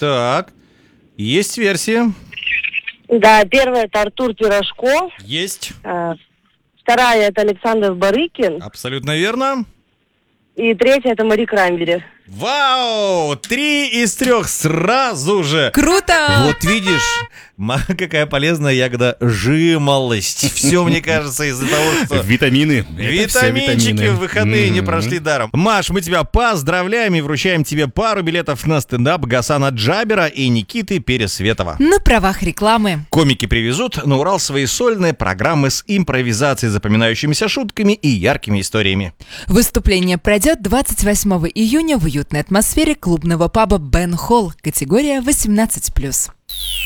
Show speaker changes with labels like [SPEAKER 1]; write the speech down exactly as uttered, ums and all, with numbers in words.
[SPEAKER 1] Так, есть версия?
[SPEAKER 2] Да, первая — это Артур Пирожков.
[SPEAKER 1] Есть.
[SPEAKER 2] А, вторая — это Александр Барыкин.
[SPEAKER 1] Абсолютно верно.
[SPEAKER 2] И третья — это Мари Краймбери.
[SPEAKER 1] Вау! Три из трех сразу же!
[SPEAKER 3] Круто!
[SPEAKER 1] Вот видишь, ма, какая полезная ягода жимолость. Все, мне кажется, из-за того, что...
[SPEAKER 4] Витамины.
[SPEAKER 1] Витаминчики в выходные не прошли даром. Маш, мы тебя поздравляем и вручаем тебе пару билетов на стендап Гасана Джабера и Никиты Пересветова.
[SPEAKER 3] На правах рекламы.
[SPEAKER 1] Комики привезут на Урал свои сольные программы с импровизацией, запоминающимися шутками и яркими историями.
[SPEAKER 3] Выступление пройдет двадцать восьмого июня в уютной атмосфере клубного паба «Бен Холл», категория восемнадцать плюс.